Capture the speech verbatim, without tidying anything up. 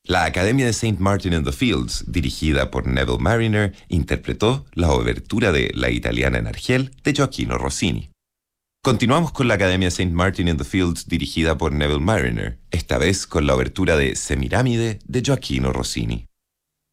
La Academia de Saint Martin in the Fields, dirigida por Neville Marriner, interpretó la obertura de La italiana en Argel de Gioachino Rossini. Continuamos con la Academia Saint Martin in the Fields, dirigida por Neville Marriner, esta vez con la obertura de Semiramide de Gioachino Rossini.